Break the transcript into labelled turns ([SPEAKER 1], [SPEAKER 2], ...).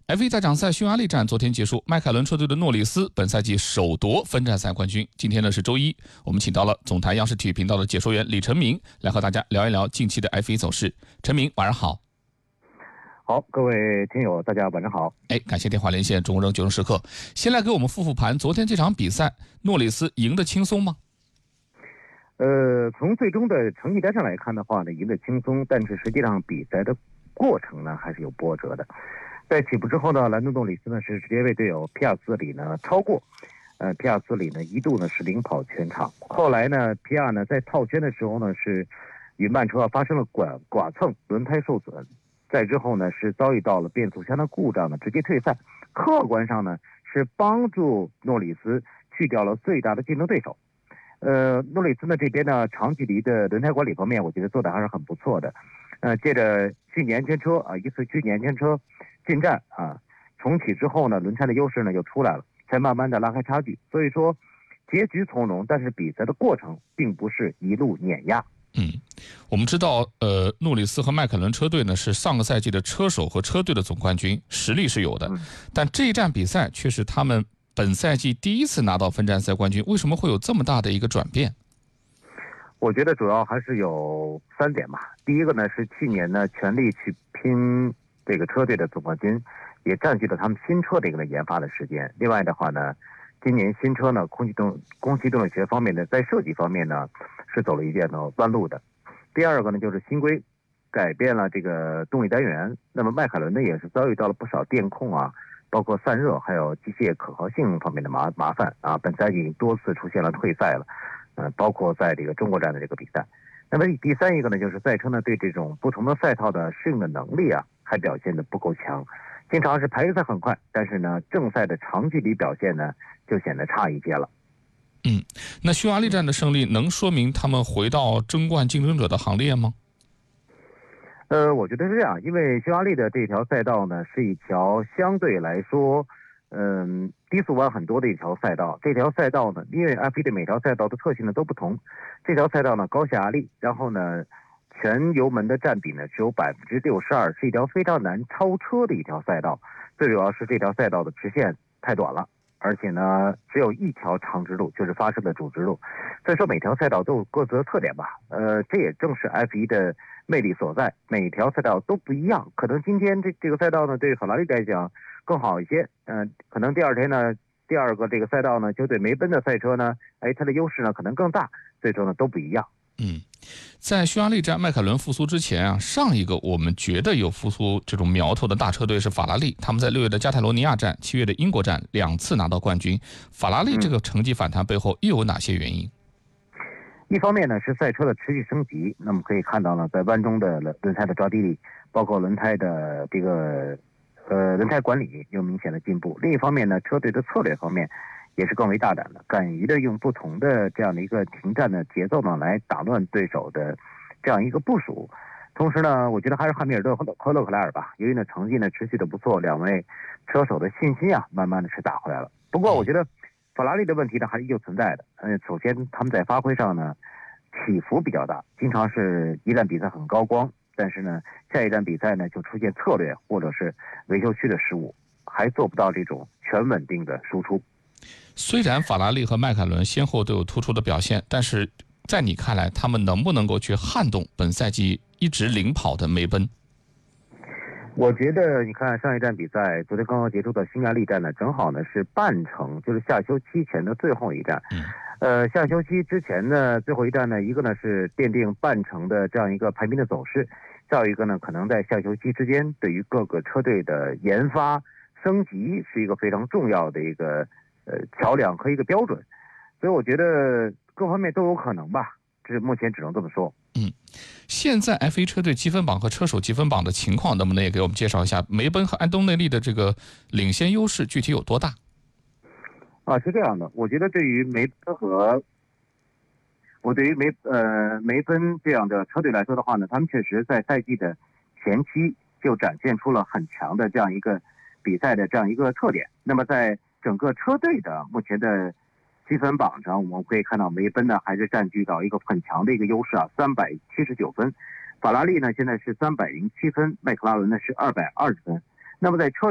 [SPEAKER 1] F1 大奖赛匈牙利站昨天结束，迈凯伦车队的诺里斯本赛季首夺分站赛冠军。今天呢是周一，我们请到了总台央视体育频道的解说员李晨明来和大家聊一聊近期的 F1 走势。晨明，晚上好。
[SPEAKER 2] 好，各位听友，大家晚上好。
[SPEAKER 1] 感谢电话连线中扔9时刻。先来给我们复盘昨天这场比赛，诺里斯赢得轻松吗？
[SPEAKER 2] 从最终的成绩单上来看的话呢，赢得轻松，但是实际上比赛的过程呢还是有波折的。在起步之后呢，兰多诺里斯呢是直接被队友皮亚兹里呢超过，皮亚兹里呢一度呢是领跑全场。后来呢，皮亚呢在套圈的时候呢是与慢车发生了剐蹭，轮胎受损。再之后呢是遭遇到了变速箱的故障呢，直接退赛。客观上呢是帮助诺里斯去掉了最大的竞争对手。诺里斯呢这边呢长距离的轮胎管理方面，我觉得做的还是很不错的。借着去年前车一次去年前车进站重启之后呢，轮胎的优势呢就出来了，才慢慢的拉开差距。所以说结局从容，但是比赛的过程并不是一路碾压。
[SPEAKER 1] 我们知道诺里斯和迈凯伦车队呢是上个赛季的车手和车队的总冠军，实力是有的，但这一站比赛却是他们本赛季第一次拿到分站赛冠军。为什么会有这么大的一个转变？
[SPEAKER 2] 我觉得主要还是有3点吧。第一个呢是去年呢全力去拼这个车队的总冠军，也占据了他们新车的一个研发的时间。另外的话呢，今年新车呢空气动力学方面的在设计方面呢是走了一遍的弯路的。第二个呢就是新规改变了这个动力单元，那么迈凯伦呢也是遭遇到了不少电控包括散热还有机械可靠性方面的麻烦本赛季多次出现了退赛了，包括在这个中国站的这个比赛。那么第三一个呢就是赛车呢对这种不同的赛道的适应的能力还表现得不够强，经常是排赛很快，但是呢正赛的长距离表现呢就显得差一些了。
[SPEAKER 1] 那匈牙利站的胜利能说明他们回到争冠竞争者的行列吗？
[SPEAKER 2] 我觉得是这样，因为匈牙利的这条赛道呢是一条相对来说低速弯很多的一条赛道。这条赛道呢，因为 F1 的每条赛道的特性呢都不同，这条赛道呢高下压力，然后呢全油门的占比呢只有62%，是一条非常难超车的一条赛道。最主要是这条赛道的直线太短了，而且呢只有一条长直路，就是发生的主直路。所以说每条赛道都有各自的特点吧。这也正是 F1 的魅力所在，每条赛道都不一样。可能今天这个赛道呢对法拉利来讲更好一些，可能第二天呢第二个这个赛道呢就对梅奔的赛车呢它的优势呢可能更大。所以说呢都不一样。
[SPEAKER 1] 在匈牙利站迈凯伦复苏之前上一个我们觉得有复苏这种苗头的大车队是法拉利，他们在6月的加泰罗尼亚站、7月的英国站2次拿到冠军。法拉利这个成绩反弹背后又有哪些原因？
[SPEAKER 2] 一方面呢是赛车的持续升级，那么可以看到呢在弯中的轮胎的抓地力，包括轮胎的这个轮胎管理有明显的进步。另一方面呢，车队的策略方面也是更为大胆的，敢于的用不同的这样的一个停站的节奏呢来打乱对手的这样一个部署。同时呢，我觉得还是汉密尔顿和勒克莱尔吧，由于呢成绩呢持续的不错，两位车手的信心慢慢的是打回来了。不过我觉得法拉利的问题呢还是依旧存在的。首先他们在发挥上呢起伏比较大，经常是一站比赛很高光，但是呢下一站比赛呢就出现策略或者是维修区的失误，还做不到这种全稳定的输出。
[SPEAKER 1] 虽然法拉利和迈凯伦先后都有突出的表现，但是在你看来他们能不能够去撼动本赛季一直领跑的梅奔？
[SPEAKER 2] 我觉得你看上一站比赛，昨天刚刚结束的匈牙利站呢，正好呢是半程，就是夏休期前的最后一站。夏休期之前的最后一站呢，一个呢是奠定半程的这样一个排名的走势，再有一个呢可能在夏休期之间对于各个车队的研发升级是一个非常重要的一个桥梁和一个标准。所以我觉得各方面都有可能吧，这是目前只能这么说。
[SPEAKER 1] 现在 F1 车队积分榜和车手积分榜的情况，能不能也给我们介绍一下梅奔和安东内利的这个领先优势具体有多大？
[SPEAKER 2] 是这样的，我觉得对于梅奔这样的车队来说的话呢，他们确实在赛季的前期就展现出了很强的这样一个比赛的这样一个特点。那么在整个车队的目前的积分榜上，我们可以看到梅奔呢还是占据到一个很强的一个优势379分，法拉利呢现在是307分，迈克拉伦呢是220分。那么在车